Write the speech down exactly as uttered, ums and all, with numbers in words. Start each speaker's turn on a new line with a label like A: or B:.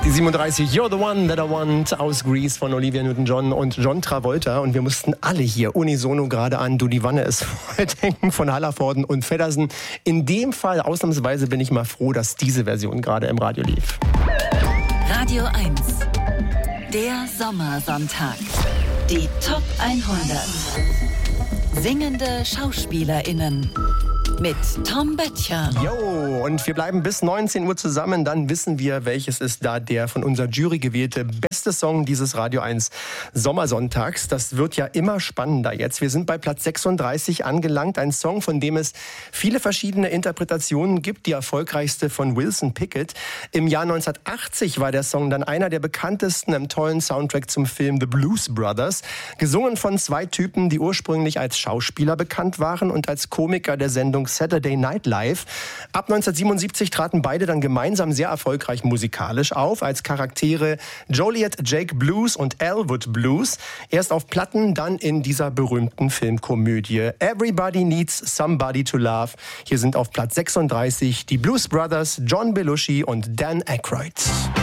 A: Die siebenunddreißig, You're the One That I Want aus Grease von Olivia Newton-John und John Travolta. Und wir mussten alle hier unisono gerade an Du die Wanne ist voll denken von Hallervorden und Feddersen. In dem Fall, ausnahmsweise, bin ich mal froh, dass diese Version gerade im Radio lief.
B: Radio eins, der Sommersonntag. Die Top hundert. Singende SchauspielerInnen. Mit Tom Böttcher.
A: Jo, und wir bleiben bis neunzehn Uhr zusammen. Dann wissen wir, welches ist da der von unserer Jury gewählte beste Song dieses Radio eins Sommersonntags. Das wird ja immer spannender jetzt. Wir sind bei Platz sechsunddreißig angelangt. Ein Song, von dem es viele verschiedene Interpretationen gibt. Die erfolgreichste von Wilson Pickett. Im Jahr neunzehnhundertachtzig war der Song dann einer der bekanntesten im tollen Soundtrack zum Film The Blues Brothers. Gesungen von zwei Typen, die ursprünglich als Schauspieler bekannt waren und als Komiker der Sendung Saturday Night Live. Ab neunzehnhundertsiebenundsiebzig traten beide dann gemeinsam sehr erfolgreich musikalisch auf, als Charaktere Joliet Jake Blues und Elwood Blues. Erst auf Platten, dann in dieser berühmten Filmkomödie Everybody Needs Somebody to Love. Hier sind auf Platz sechsunddreißig die Blues Brothers, John Belushi und Dan Aykroyd.